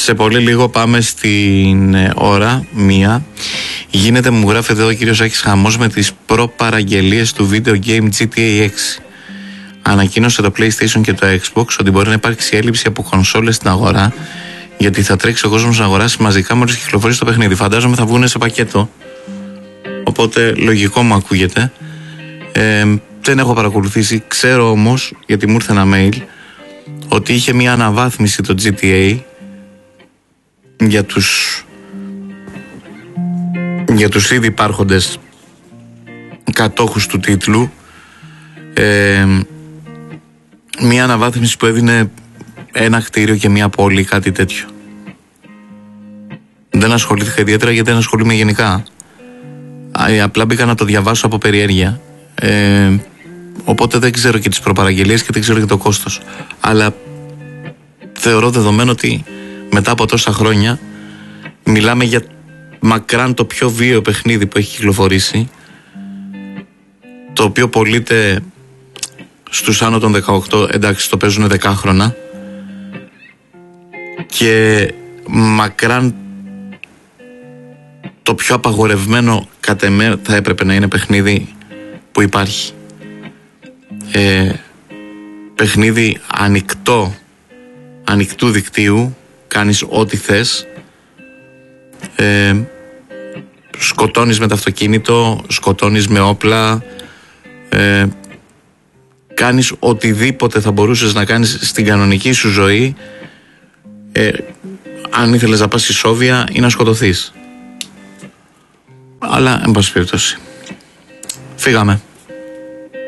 Σε πολύ λίγο πάμε στην ώρα 1. Γίνεται, μου γράφει εδώ ο κύριος Άκης, χαμός με τις προπαραγγελίες του video game GTA 6. Ανακοίνωσε το PlayStation και το Xbox ότι μπορεί να υπάρξει έλλειψη από κονσόλες στην αγορά, γιατί θα τρέξει ο κόσμος να αγοράσει μαζικά μόλις κυκλοφορήσει το παιχνίδι. Φαντάζομαι θα βγουν σε πακέτο. Οπότε λογικό μου ακούγεται. Δεν έχω παρακολουθήσει. Ξέρω όμως, γιατί μου ήρθε ένα mail, ότι είχε μια αναβάθμιση το GTA για τους ήδη υπάρχοντες κατόχους του τίτλου. Μια αναβάθμιση που έδινε ένα κτίριο και μια πόλη, κάτι τέτοιο. Δεν ασχολήθηκα ιδιαίτερα γιατί δεν ασχολούμαι γενικά. Απλά μπήκα να το διαβάσω από περιέργεια. Οπότε δεν ξέρω και τις προπαραγγελίες και δεν ξέρω και το κόστος. Αλλά θεωρώ δεδομένο ότι μετά από τόσα χρόνια μιλάμε για μακράν το πιο βίαιο παιχνίδι που έχει κυκλοφορήσει, το οποίο πωλείται στους άνω των 18, εντάξει το παίζουν 10 χρόνια, και μακράν το πιο απαγορευμένο κατ' εμέ θα έπρεπε να είναι παιχνίδι που υπάρχει. Παιχνίδι ανοιχτού δικτύου, κάνεις ό,τι θες, σκοτώνεις με το αυτοκίνητο, σκοτώνεις με όπλα, κάνεις οτιδήποτε θα μπορούσες να κάνεις στην κανονική σου ζωή, αν ήθελες να πας στη Σόβια ή να σκοτωθείς. Αλλά εν πάση περιπτώσει, φύγαμε.